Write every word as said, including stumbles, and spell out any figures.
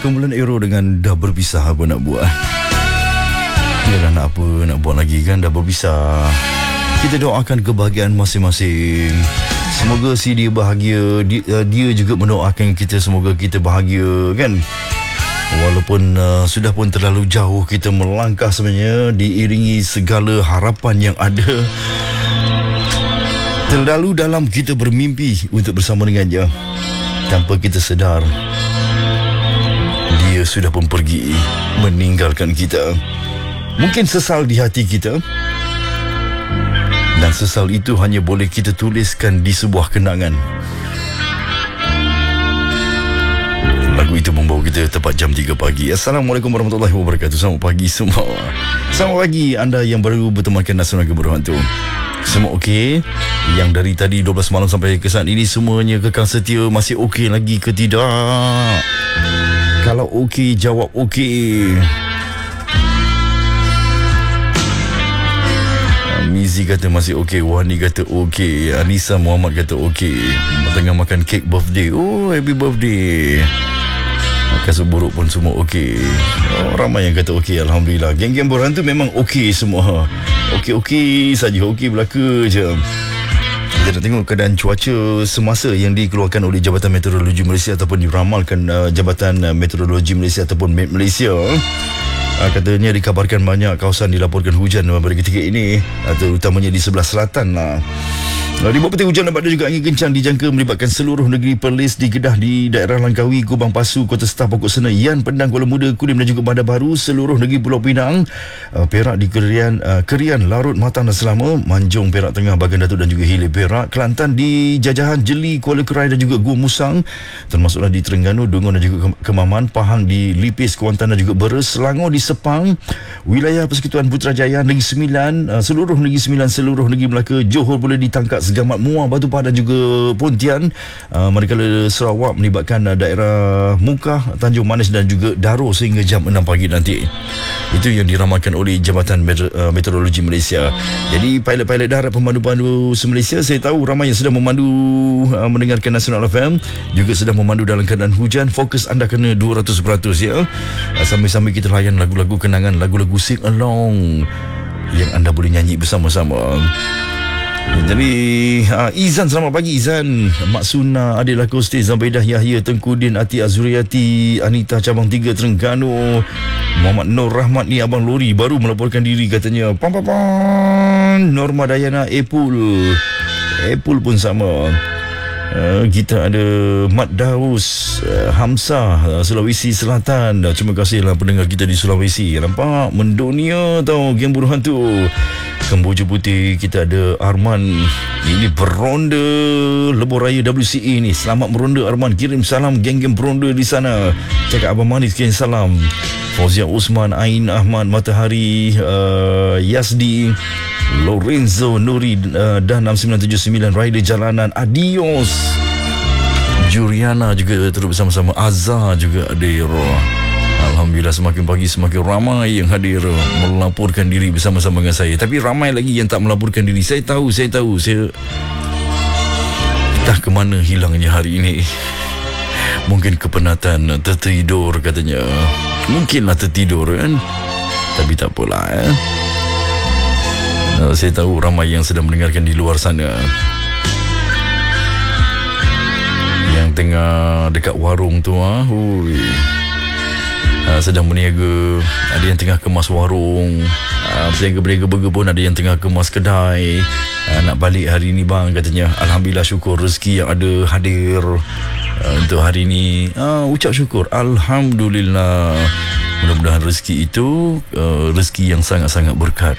Kumpulan Aero dengan Dah Berpisah, apa nak buat. Yalah, nak apa nak buat lagi kan, dah berpisah. Kita doakan kebahagiaan masing-masing. Semoga si dia bahagia, dia, dia juga mendoakan kita semoga kita bahagia kan. Walaupun uh, sudah pun terlalu jauh kita melangkah sebenarnya, diiringi segala harapan yang ada. Terlalu dalam kita bermimpi untuk bersama dengannya, tanpa kita sedar dia sudah pun pergi meninggalkan kita. Mungkin sesal di hati kita, dan sesal itu hanya boleh kita tuliskan di sebuah kenangan. Lagu itu membawa kita tepat jam tiga pagi. Assalamualaikum warahmatullahi wabarakatuh. Selamat pagi semua. Selamat pagi anda yang baru bertemankan Nasional Gemuruh Hantu. Semua okey? Yang dari tadi dua belas malam sampai ke saat ini semuanya kekal setia, masih okey lagi ke tidak? Kalau okey, jawab okey. Mizi kata masih okey, Wani kata okey, Anissa Muhammad kata okey. Tengah makan kek birthday. Oh, happy birthday. Kasut buruk pun semua okey. Oh, ramai yang kata okey, alhamdulillah. Geng-geng boran tu memang okey semua. Okey-okey saja, okey belaka je. Kita nak tengok keadaan cuaca semasa yang dikeluarkan oleh Jabatan Meteorologi Malaysia ataupun diramalkan uh, Jabatan uh, Meteorologi Malaysia ataupun Met Malaysia. Uh, katanya dikabarkan banyak kawasan dilaporkan hujan pada ketika ini, atau utamanya di sebelah selatan lah. Di bawah petir hujan dan badai juga angin kencang dijangka melibatkan seluruh negeri Perlis, di Kedah, di daerah Langkawi, Kubang Pasu, Kota Setah, Pokok Sena, Yan, Pendang, Kuala Muda, Kulim dan juga Bandar Baru, seluruh negeri Pulau Pinang, uh, Perak, di Kerian, uh, Kerian, Larut, Matang dan Selama, Manjung, Perak Tengah, Bagan Datuk dan juga Hilir Perak, Kelantan, di Jajahan, Jeli, Kuala Kerai dan juga Gua Musang, termasuklah di Terengganu, Dungun dan juga Kemaman, Pahang, di Lipis, Kuantan dan juga Beres, Selangor, di Sepang, wilayah Persekutuan Putrajaya, Negeri Sembilan, uh, seluruh Negeri Sembilan, seluruh Negeri Melaka, Johor boleh ditangkap, Segamat, Muar, Batu Pahat dan juga Pontian. Uh, manakala Sarawak melibatkan uh, daerah Mukah, Tanjung Manis dan juga Darul sehingga jam enam pagi nanti. Itu yang diramalkan oleh Jabatan Meteor- uh, Meteorologi Malaysia. Jadi pilot-pilot darat, pemandu-pemandu se-Malaysia, saya tahu ramai yang sedang memandu uh, mendengarkan Nasional F M, juga sedang memandu dalam keadaan hujan. Fokus anda kena dua ratus peratus ya. Uh, sambil-sambil kita layan lagu-lagu kenangan, lagu-lagu sing along yang anda boleh nyanyi bersama-sama. Jadi uh, Izan, selamat pagi Izan. Mak Suna, Adil Lakosti, Zabaidah Yahya, Tengku Din, Ati Azuriati, Anita Cabang tiga Terengganu, Muhammad Nur Rahmat ni Abang Lori baru melaporkan diri katanya. Pam pam pam. Norma Dayana, Epul Epul pun sama. Uh, kita ada Mat Daus, uh, Hamzah, uh, Sulawesi Selatan. Uh, terima kasihlah pendengar kita di Sulawesi. Nampak mendunia tau geng buruh hantu. Kemboja Putih, kita ada Arman. Ini beronda Lebuh Raya W C E ni. Selamat meronda Arman, kirim salam geng-geng beronda di sana. Cakap Abang Manis kirim salam. Fauzia Usman, Ain Ahmad, Matahari, uh, Yasdi, Lorenzo Nuri, uh, dan enam sembilan tujuh sembilan Rider Jalanan, Adios, Juriana juga terus bersama-sama, Azhar juga hadir. Alhamdulillah, semakin pagi semakin ramai yang hadir melaporkan diri bersama-sama dengan saya. Tapi ramai lagi yang tak melaporkan diri. Saya tahu, saya tahu saya entah ke mana hilangnya hari ini. Mungkin kepenatan, tertidur katanya. Mungkinlah tertidur kan. Tapi tak apalah eh. Saya tahu ramai yang sedang mendengarkan di luar sana, yang tengah dekat warung tu ah, hui. Uh, sedang berniaga. Ada yang tengah kemas warung, uh, peniaga-peniaga burger pun ada yang tengah kemas kedai. uh, Nak balik hari ni bang katanya. Alhamdulillah, syukur rezeki yang ada hadir uh, untuk hari ni. uh, Ucap syukur, Alhamdulillah. Mudah-mudahan rezeki itu uh, rezeki yang sangat-sangat berkat.